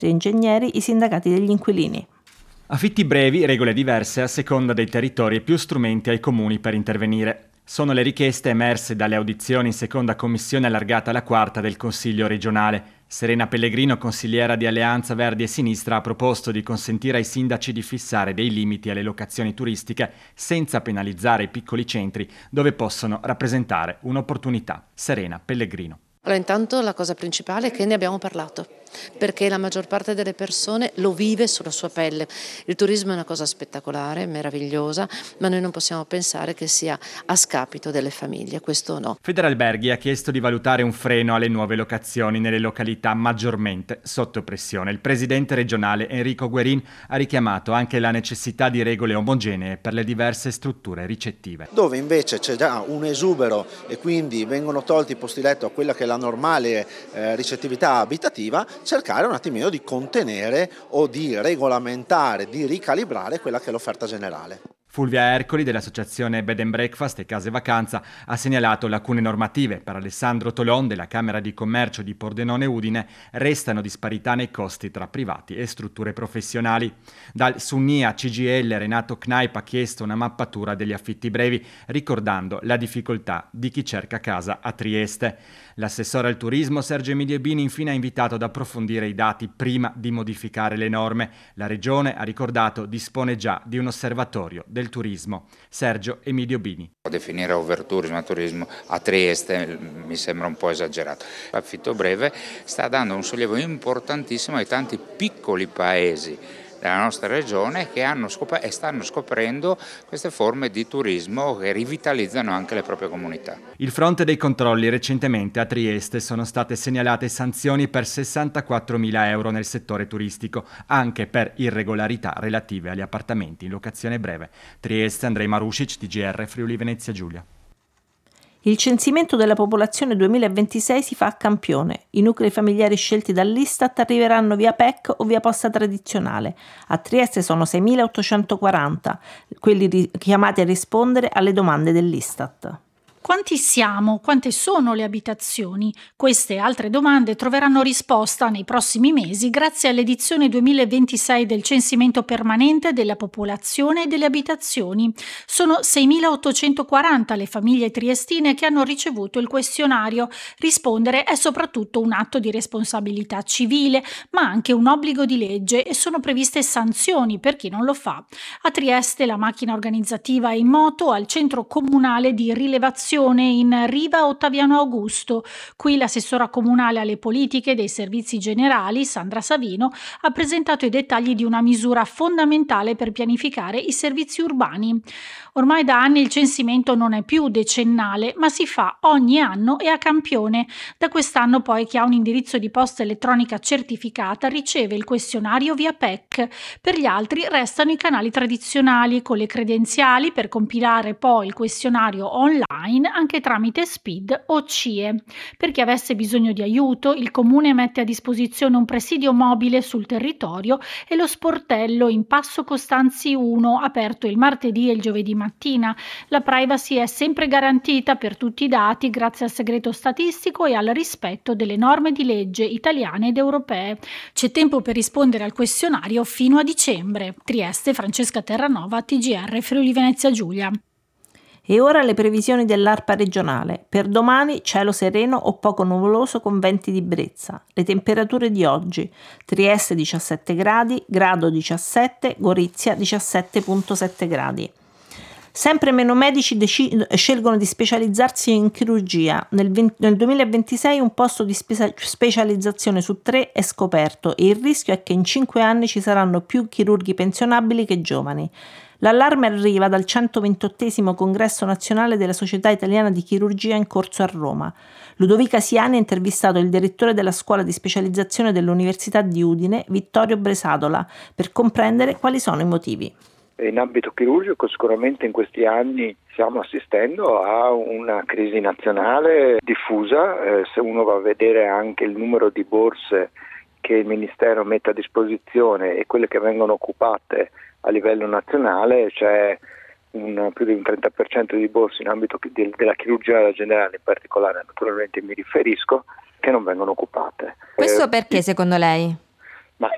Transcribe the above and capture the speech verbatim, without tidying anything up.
ingegneri, i sindacati degli inquilini. Affitti brevi, regole diverse a seconda dei territori e più strumenti ai comuni per intervenire. Sono le richieste emerse dalle audizioni in seconda commissione allargata alla quarta del Consiglio regionale. Serena Pellegrino, consigliera di Alleanza Verdi e Sinistra, ha proposto di consentire ai sindaci di fissare dei limiti alle locazioni turistiche senza penalizzare i piccoli centri dove possono rappresentare un'opportunità. Serena Pellegrino. Allora, intanto la cosa principale è che ne abbiamo parlato, perché la maggior parte delle persone lo vive sulla sua pelle. Il turismo è una cosa spettacolare, meravigliosa, ma noi non possiamo pensare che sia a scapito delle famiglie, questo no. Federalberghi ha chiesto di valutare un freno alle nuove locazioni nelle località maggiormente sotto pressione. Il presidente regionale Enrico Guerin ha richiamato anche la necessità di regole omogenee per le diverse strutture ricettive. Dove invece c'è già un esubero e quindi vengono tolti i posti letto a quella che è la normale eh, ricettività abitativa, cercare un attimino di contenere o di regolamentare, di ricalibrare quella che è l'offerta generale. Fulvia Ercoli dell'associazione Bed and Breakfast e Case Vacanza ha segnalato lacune normative. Per Alessandro Tolon della Camera di Commercio di Pordenone Udine restano disparità nei costi tra privati e strutture professionali. Dal Sunnia C G L Renato Knaip ha chiesto una mappatura degli affitti brevi, ricordando la difficoltà di chi cerca casa a Trieste. L'assessore al turismo Sergio Emilio Bini infine ha invitato ad approfondire i dati prima di modificare le norme. La Regione, ha ricordato, dispone già di un osservatorio del turismo. Sergio Emilio Bini. Definire overtourismo a turismo a Trieste mi sembra un po' esagerato. L'affitto breve sta dando un sollievo importantissimo ai tanti piccoli paesi della nostra regione che hanno scop- e stanno scoprendo queste forme di turismo che rivitalizzano anche le proprie comunità. Il fronte dei controlli: recentemente a Trieste sono state segnalate sanzioni per sessantaquattromila euro nel settore turistico, anche per irregolarità relative agli appartamenti in locazione breve. Trieste, Andrei Marušić, T G R, Friuli Venezia Giulia. Il censimento della popolazione duemilaventisei si fa a campione. I nuclei familiari scelti dall'Istat arriveranno via P E C o via posta tradizionale. A Trieste sono seimilaottocentoquaranta, quelli chiamati a rispondere alle domande dell'Istat. Quanti siamo? Quante sono le abitazioni? Queste e altre domande troveranno risposta nei prossimi mesi grazie all'edizione duemilaventisei del censimento permanente della popolazione e delle abitazioni. Sono seimilaottocentoquaranta le famiglie triestine che hanno ricevuto il questionario. Rispondere è soprattutto un atto di responsabilità civile, ma anche un obbligo di legge, e sono previste sanzioni per chi non lo fa. A Trieste la macchina organizzativa è in moto al centro comunale di rilevazione in Riva Ottaviano Augusto. Qui l'assessora comunale alle politiche dei servizi generali, Sandra Savino, ha presentato i dettagli di una misura fondamentale per pianificare i servizi urbani. Ormai da anni il censimento non è più decennale, ma si fa ogni anno e a campione. Da quest'anno poi chi ha un indirizzo di posta elettronica certificata riceve il questionario via P E C. Per gli altri restano i canali tradizionali con le credenziali per compilare poi il questionario online anche tramite S P I D o C I E. Per chi avesse bisogno di aiuto, il Comune mette a disposizione un presidio mobile sul territorio e lo sportello in Passo Costanzi uno, aperto il martedì e il giovedì mattina. La privacy è sempre garantita per tutti i dati grazie al segreto statistico e al rispetto delle norme di legge italiane ed europee. C'è tempo per rispondere al questionario fino a dicembre. Trieste, Francesca Terranova, T G R, Friuli Venezia Giulia. E ora le previsioni dell'ARPA regionale. Per domani cielo sereno o poco nuvoloso con venti di brezza. Le temperature di oggi: Trieste diciassette gradi, Grado diciassette, Gorizia diciassette virgola sette gradi. Sempre meno medici dec- scelgono di specializzarsi in chirurgia. Nel, venti- nel duemilaventisei un posto di spe- specializzazione su tre è scoperto e il rischio è che in cinque anni ci saranno più chirurghi pensionabili che giovani. L'allarme arriva dal centoventottesimo congresso nazionale della Società Italiana di Chirurgia in corso a Roma. Ludovica Siani ha intervistato il direttore della scuola di specializzazione dell'Università di Udine, Vittorio Bresadola, per comprendere quali sono i motivi. In ambito chirurgico sicuramente in questi anni stiamo assistendo a una crisi nazionale diffusa. Eh, se uno va a vedere anche il numero di borse che il Ministero mette a disposizione e quelle che vengono occupate a livello nazionale, c'è un, più di un trenta per cento di borse in ambito di, della chirurgia generale in particolare, naturalmente mi riferisco, che non vengono occupate. Questo eh, perché secondo lei?